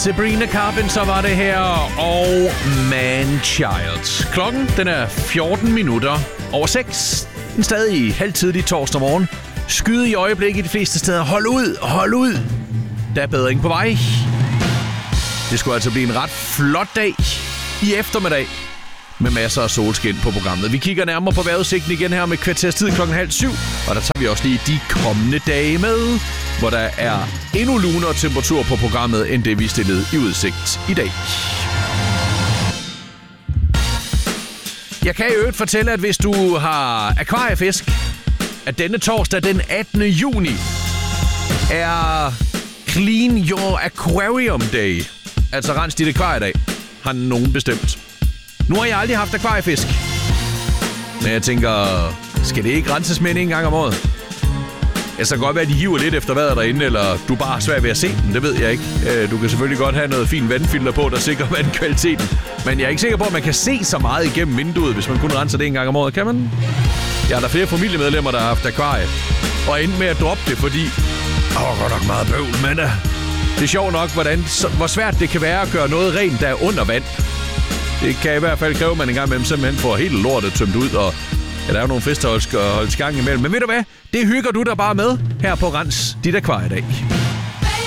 Sabrina Carpenter var det her, og Man-Child. Klokken, den er 14 minutter over 6. Den stadig halvtidlig torsdag morgen. Skyde i øjeblikket de fleste steder. Hold ud, hold ud. Der er bedring på vej. Det skulle altså blive en ret flot dag i eftermiddag med masser af solskin på programmet. Vi kigger nærmere på vejrudsigten igen her med kvarters tid 6:30, og der tager vi også lige de kommende dage med, hvor der er endnu lunere temperatur på programmet, end det vi stillede i udsigt i dag. Jeg kan i øvrigt fortælle, at hvis du har akvariefisk, at denne torsdag den 18. juni er Clean Your Aquarium Day. Altså rens dit akvariedag, har nogen bestemt. Nu har jeg aldrig haft akvariefisk, men jeg tænker, skal det ikke renses med en gang om året? Det kan godt være, at de hiver lidt efter vejret derinde, eller du bare har svært ved at se den, det ved jeg ikke. Du kan selvfølgelig godt have noget fint vandfilter på, der sikrer vandkvaliteten. Men jeg er ikke sikker på, at man kan se så meget igennem vinduet, hvis man kun renser det en gang om året. Kan man? Jeg har der flere familiemedlemmer, der har haft akvarie, og endte med at droppe det, fordi godt nok meget bøvl, men det er sjovt nok, hvor svært det kan være at gøre noget rent, der er under vand. Det kan i hvert fald kræve, at man en gang imellem simpelthen får hele lortet tømt ud, og der er jo nogle fester at holde gang imellem. Men ved du hvad? Det hygger du der bare med her på Rens dit Akvariedag.